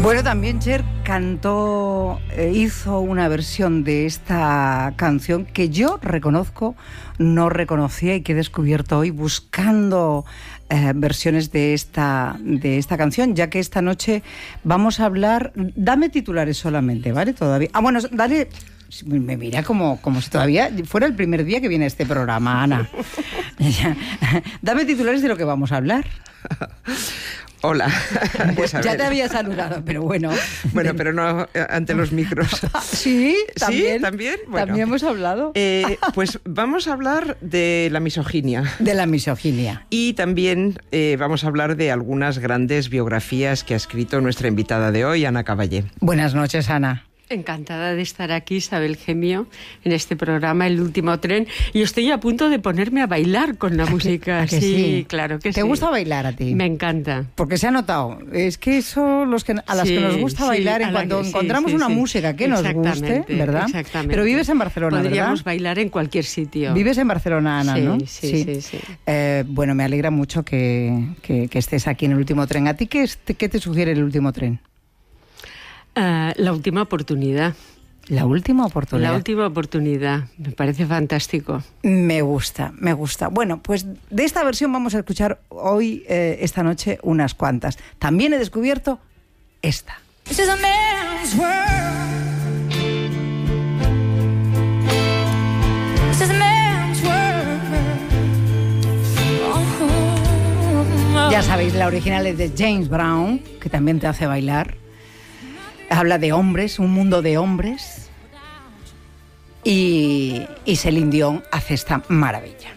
Bueno, también Cher cantó, hizo una versión de esta canción que yo reconozco, no reconocía y que he descubierto hoy buscando versiones de esta canción, ya que esta noche vamos a hablar. Dame titulares solamente, ¿vale? Todavía. Ah, bueno, dale. Me mira como si todavía fuera el primer día que viene este programa, Ana. Dame titulares de lo que vamos a hablar. Hola. Pues ya te había saludado, pero bueno. Bueno, pero no ante los micros. Sí, también. ¿Sí? ¿También? Bueno, también hemos hablado. Pues vamos a hablar de la misoginia. De la misoginia. Y también vamos a hablar de algunas grandes biografías que ha escrito nuestra invitada de hoy, Ana Caballé. Buenas noches, Ana. Encantada de estar aquí, Isabel Gemio, en este programa El Último Tren. Y estoy a punto de ponerme a bailar con la música. ¿A que sí? Claro que sí. ¿Te gusta bailar a ti? Me encanta. Porque se ha notado. Es que eso, las que nos gusta bailar, en cuanto encontramos una música que nos guste, ¿verdad? Exactamente. Pero vives en Barcelona, Podríamos ¿verdad? bailar en cualquier sitio. Vives en Barcelona, Ana, sí, ¿no? Sí. Bueno, me alegra mucho que estés aquí en El Último Tren. ¿A ti qué te sugiere El Último Tren? La última oportunidad. La última oportunidad. La última oportunidad. Me parece fantástico. Me gusta. Bueno, pues de esta versión vamos a escuchar hoy, esta noche, unas cuantas. También he descubierto esta. This is a man's world. This is a man's world. Ya sabéis, la original es de James Brown, que también te hace bailar. Habla de hombres, un mundo de hombres, y Celine Dion hace esta maravilla.